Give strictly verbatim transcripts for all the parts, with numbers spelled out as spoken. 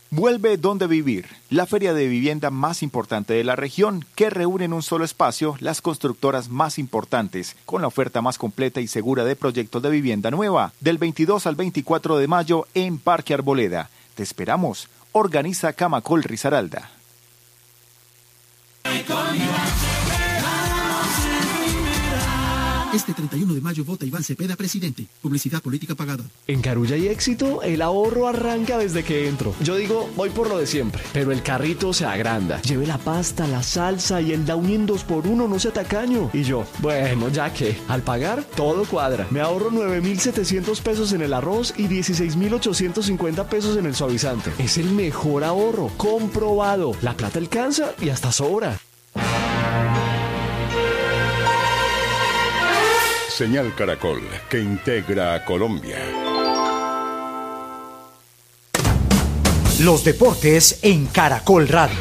Vuelve Donde Vivir, la feria de vivienda más importante de la región, que reúne en un solo espacio las constructoras más importantes, con la oferta más completa y segura de proyectos de vivienda nueva, del veintidós al veinticuatro de mayo en Parque Arboleda. Te esperamos. Organiza Camacol Risaralda. Este treinta y uno de mayo vota Iván Cepeda presidente. Publicidad política pagada. En Carulla y Éxito, el ahorro arranca desde que entro. Yo digo, voy por lo de siempre. Pero el carrito se agranda. Lleve la pasta, la salsa y el Downy en dos por uno, no sea tacaño. Y yo, bueno, ya que, al pagar, todo cuadra. Me ahorro nueve mil setecientos pesos en el arroz y dieciséis mil ochocientos cincuenta pesos en el suavizante. Es el mejor ahorro, comprobado. La plata alcanza y hasta sobra. Señal Caracol, que integra a Colombia. Los deportes en Caracol Radio.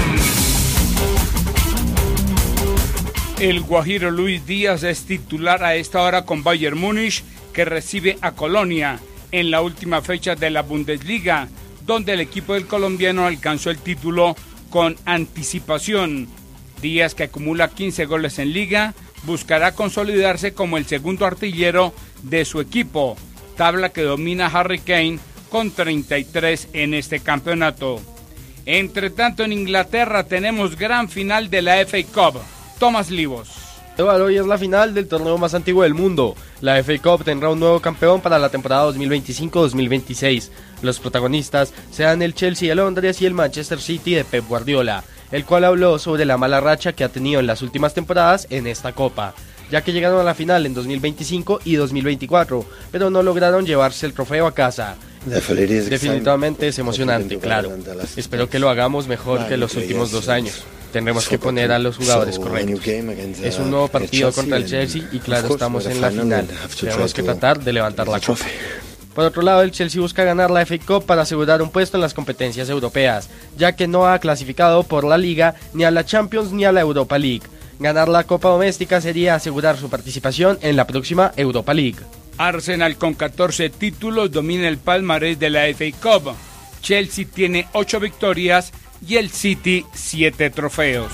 El guajiro Luis Díaz es titular a esta hora con Bayern Múnich, que recibe a Colonia en la última fecha de la Bundesliga, donde el equipo del colombiano alcanzó el título con anticipación. Díaz, que acumula quince goles en liga, buscará consolidarse como el segundo artillero de su equipo, tabla que domina Harry Kane con treinta y tres en este campeonato. Entre tanto, en Inglaterra tenemos gran final de la F A Cup. Tomás Livos. Hoy es la final del torneo más antiguo del mundo. La F A Cup tendrá un nuevo campeón para la temporada dos mil veinticinco dos mil veintiséis. Los protagonistas serán el Chelsea de Londres y el Manchester City de Pep Guardiola, el cual habló sobre la mala racha que ha tenido en las últimas temporadas en esta copa, ya que llegaron a la final en dos mil veinticinco y dos mil veinticuatro, pero no lograron llevarse el trofeo a casa. Definitivamente es emocionante, claro. Espero que lo hagamos mejor que los últimos dos años. Tendremos que poner a los jugadores correctos. Es un nuevo partido contra el Chelsea y claro, estamos en la final. Tenemos que tratar de levantar la copa. Por otro lado, el Chelsea busca ganar la F A Cup para asegurar un puesto en las competencias europeas, ya que no ha clasificado por la Liga, ni a la Champions ni a la Europa League. Ganar la Copa Doméstica sería asegurar su participación en la próxima Europa League. Arsenal, con catorce títulos, domina el palmarés de la F A Cup. Chelsea tiene ocho victorias y el City siete trofeos.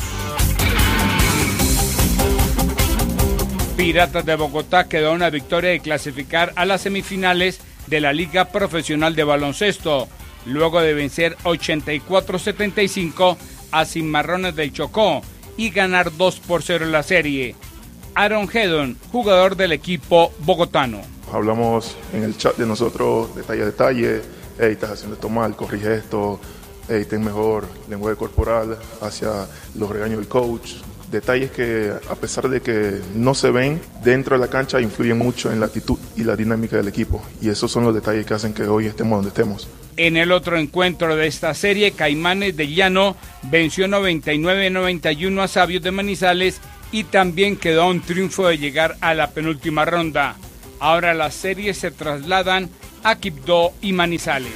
Piratas de Bogotá quedó a una victoria de clasificar a las semifinales de la Liga Profesional de Baloncesto, luego de vencer ochenta y cuatro a setenta y cinco a Cimarrones del Chocó y ganar dos por cero en la serie. Aaron Hedon, jugador del equipo bogotano. Hablamos en el chat de nosotros detalle a detalle, hey, estás haciendo esto mal, corrige esto, hey, ten mejor lenguaje corporal hacia los regaños del coach. Detalles que, a pesar de que no se ven dentro de la cancha, influyen mucho en la actitud y la dinámica del equipo. Y esos son los detalles que hacen que hoy estemos donde estemos. En el otro encuentro de esta serie, Caimanes de Llano venció noventa y nueve a noventa y uno a Sabios de Manizales y también quedó a un triunfo de llegar a la penúltima ronda. Ahora las series se trasladan a Quibdó y Manizales.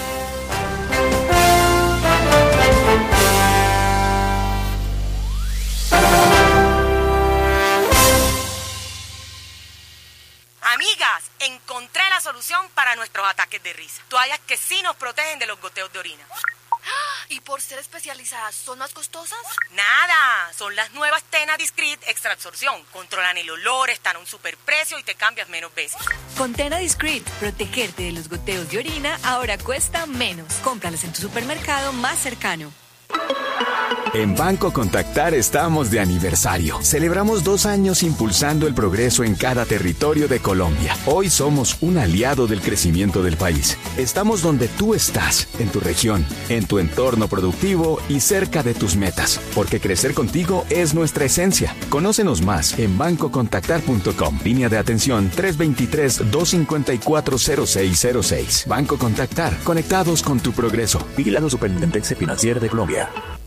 Amigas, encontré la solución para nuestros ataques de risa. Toallas que sí nos protegen de los goteos de orina. ¿Y por ser especializadas, son más costosas? Nada, son las nuevas Tena Discreet Extra Absorción. Controlan el olor, están a un superprecio y te cambias menos veces. Con Tena Discreet, protegerte de los goteos de orina ahora cuesta menos. Cómpralas en tu supermercado más cercano. En Banco Contactar estamos de aniversario. Celebramos dos años impulsando el progreso en cada territorio de Colombia. Hoy somos un aliado del crecimiento del país. Estamos donde tú estás, en tu región, en tu entorno productivo y cerca de tus metas. Porque crecer contigo es nuestra esencia. Conócenos más en banco contactar punto com. Línea de atención tres dos tres, dos cinco cuatro, cero seis cero seis. Banco Contactar. Conectados con tu progreso. Vigilado Superintendencia Financiera de Colombia.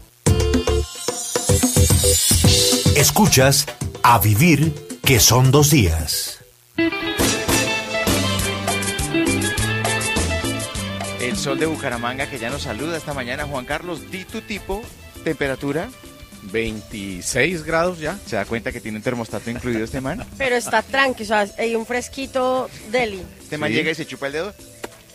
Escuchas A Vivir, que son dos días. El sol de Bucaramanga que ya nos saluda esta mañana. Juan Carlos, di tu tipo, temperatura. veintiséis grados ya. ¿Se da cuenta que tiene un termostato incluido este man? Pero está tranqui, o sea, hay un fresquito deli. Este man Sí. llega y se chupa el dedo.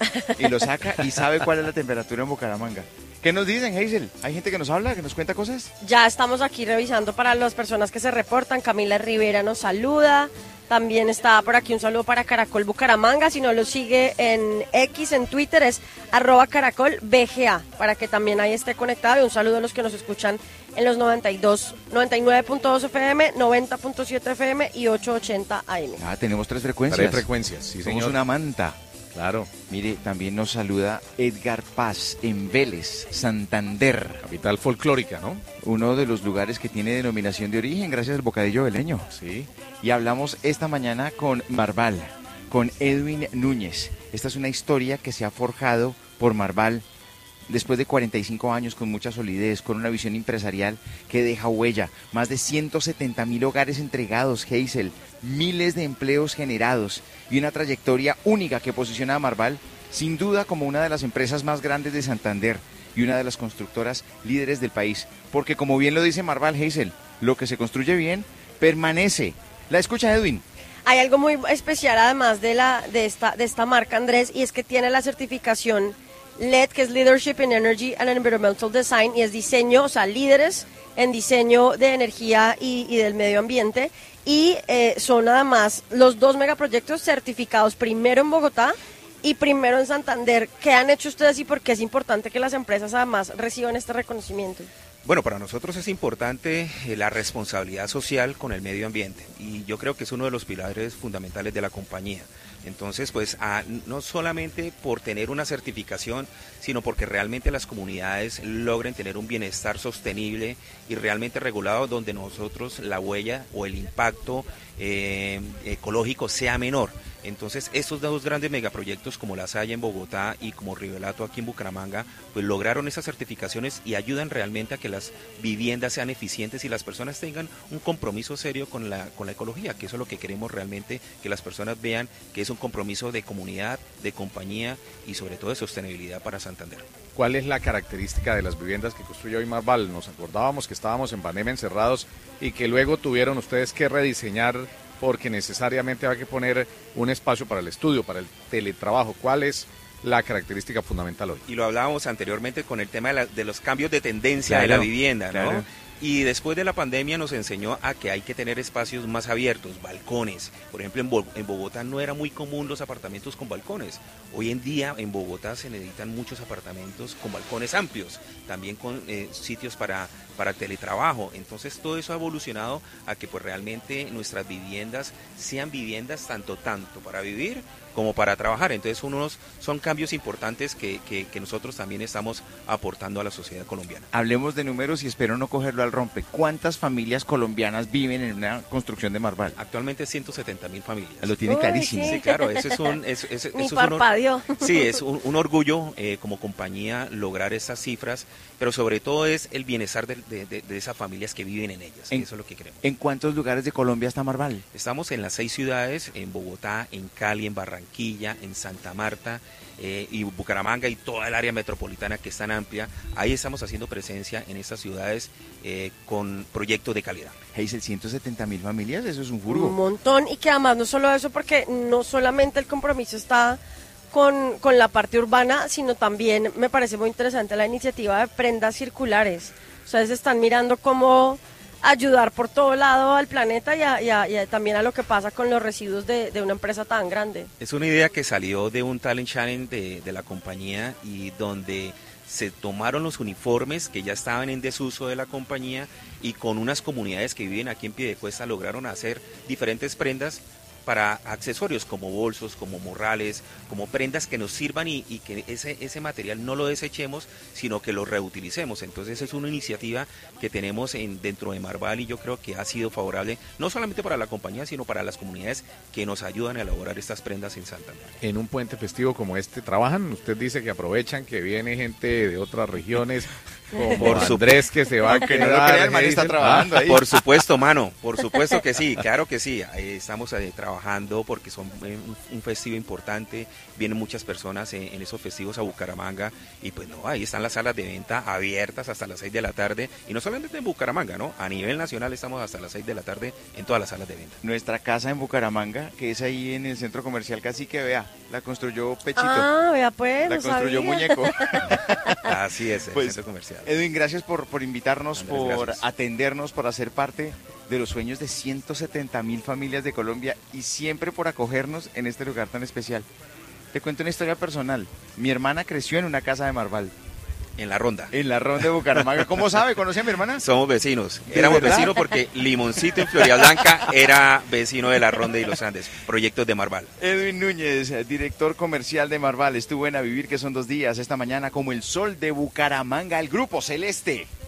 y lo saca y sabe cuál es la temperatura en Bucaramanga. ¿Qué nos dicen, Hazel? ¿Hay gente que nos habla, que nos cuenta cosas? Ya estamos aquí revisando para las personas que se reportan. Camila Rivera nos saluda. También está por aquí un saludo para Caracol Bucaramanga. Si no lo sigue en X, en Twitter, es arroba Caracol B G A, para que también ahí esté conectado. Y un saludo a los que nos escuchan en los noventa y dos, noventa y nueve punto dos F M, noventa punto siete F M y ochocientos ochenta A M. Ah, tenemos tres frecuencias. Tres frecuencias, sí, Somos señor. una manta. Claro. Mire, también nos saluda Edgar Paz en Vélez, Santander. Capital folclórica, ¿no? Uno de los lugares que tiene denominación de origen gracias al bocadillo veleño. Sí. Y hablamos esta mañana con Marval, con Edwin Núñez. Esta es una historia que se ha forjado por Marval después de cuarenta y cinco años, con mucha solidez, con una visión empresarial que deja huella. Más de ciento setenta mil hogares entregados, Hazel, miles de empleos generados y una trayectoria única que posiciona a Marval sin duda como una de las empresas más grandes de Santander y una de las constructoras líderes del país. Porque como bien lo dice Marval, Hazel, lo que se construye bien permanece. La escucha, Edwin. Hay algo muy especial además de, la, de, esta, de esta marca, Andrés, y es que tiene la certificación L E D, que es Leadership in Energy and Environmental Design, y es diseño, o sea, líderes en diseño de energía y, y del medio ambiente. Y eh, son además los dos megaproyectos certificados primero en Bogotá y primero en Santander. ¿Qué han hecho ustedes y por qué es importante que las empresas además reciban este reconocimiento? Bueno, para nosotros es importante eh, la responsabilidad social con el medio ambiente, y yo creo que es uno de los pilares fundamentales de la compañía. Entonces, pues, a, no solamente por tener una certificación, sino porque realmente las comunidades logren tener un bienestar sostenible y realmente regulado, donde nosotros la huella o el impacto eh, ecológico sea menor. Entonces, estos dos grandes megaproyectos, como La Salle en Bogotá y como Rivelato aquí en Bucaramanga, pues lograron esas certificaciones y ayudan realmente a que las viviendas sean eficientes y las personas tengan un compromiso serio con la, con la ecología, que eso es lo que queremos realmente, que las personas vean que es un compromiso de comunidad, de compañía y sobre todo de sostenibilidad para Santander. ¿Cuál es la característica de las viviendas que construye hoy Marval? Nos acordábamos que estábamos en pandemia encerrados y que luego tuvieron ustedes que rediseñar porque necesariamente hay que poner un espacio para el estudio, para el teletrabajo. ¿Cuál es la característica fundamental hoy? Y lo hablábamos anteriormente con el tema de, la, de los cambios de tendencia claro, de la vivienda, ¿no? Claro. Y después de la pandemia nos enseñó a que hay que tener espacios más abiertos, balcones. Por ejemplo, en, Bo- en Bogotá no era muy común los apartamentos con balcones. Hoy en día en Bogotá se necesitan muchos apartamentos con balcones amplios, también con eh, sitios para, para teletrabajo. Entonces todo eso ha evolucionado a que pues realmente nuestras viviendas sean viviendas tanto tanto para vivir como para trabajar. Entonces unos son cambios importantes que, que, que nosotros también estamos aportando a la sociedad colombiana. Hablemos de números y espero no cogerlo al rompe. ¿Cuántas familias colombianas viven en una construcción de Marval? Actualmente ciento setenta mil familias. Lo tiene Uy, clarísimo. sí. Sí, claro, eso es un... Eso, eso, Ni eso es un or- parpadeó. sí, es un, un orgullo eh, como compañía lograr esas cifras, pero sobre todo es el bienestar de, de, de, de esas familias que viven en ellas. En, eso es lo que queremos. ¿En cuántos lugares de Colombia está Marval? Estamos en las seis ciudades, en Bogotá, en Cali, en Barranquilla, en Santa Marta eh, y Bucaramanga y toda el área metropolitana que es tan amplia. Ahí estamos haciendo presencia en estas ciudades eh, con proyectos de calidad. Hazel, ciento setenta mil familias, eso es un furgo. Un montón, y que además no solo eso, porque no solamente el compromiso está con, con la parte urbana, sino también me parece muy interesante la iniciativa de prendas circulares. Ustedes están mirando cómo ayudar por todo lado al planeta y, a, y, a, y a, también a lo que pasa con los residuos de, de una empresa tan grande. Es una idea que salió de un talent challenge de, de la compañía y donde se tomaron los uniformes que ya estaban en desuso de la compañía y con unas comunidades que viven aquí en Piedecuesta lograron hacer diferentes prendas para accesorios como bolsos, como morrales, como prendas que nos sirvan y, y que ese, ese material no lo desechemos, sino que lo reutilicemos. Entonces es una iniciativa que tenemos en, dentro de Marval y yo creo que ha sido favorable no solamente para la compañía, sino para las comunidades que nos ayudan a elaborar estas prendas en Santander. En un puente festivo como este, ¿trabajan? Usted dice que aprovechan, que viene gente de otras regiones, como Por Andrés, que se va a Aunque no quedar. lo crea, el man está Hazel. trabajando ahí. Por supuesto, mano, por supuesto que sí, claro que sí. Eh, Estamos eh, trabajando trabajando porque son eh, un, un festivo importante, vienen muchas personas en, en esos festivos a Bucaramanga y pues no, ahí están las salas de venta abiertas hasta las seis de la tarde y no solamente en Bucaramanga, ¿no? A nivel nacional estamos hasta las seis de la tarde en todas las salas de venta. Nuestra casa en Bucaramanga, que es ahí en el centro comercial Cacique, vea, la construyó Pechito. Ah, vea pues, la no construyó sabía. Muñeco. Así es, el Pues, centro comercial. Edwin, gracias por, por invitarnos, Andrés, por gracias. atendernos, por hacer parte de los sueños de ciento setenta mil familias de Colombia y siempre por acogernos en este lugar tan especial. Te cuento una historia personal. Mi hermana creció en una casa de Marval. En la Ronda. En la Ronda de Bucaramanga. ¿Cómo sabe? ¿Conoce a mi hermana? Somos vecinos. ¿De Éramos verdad? vecinos porque Limoncito en Floridablanca era vecino de la Ronda y los Andes, proyectos de Marval. Edwin Núñez, director comercial de Marval, estuvo en A Vivir, que son dos días, esta mañana como el sol de Bucaramanga, el Grupo Celeste.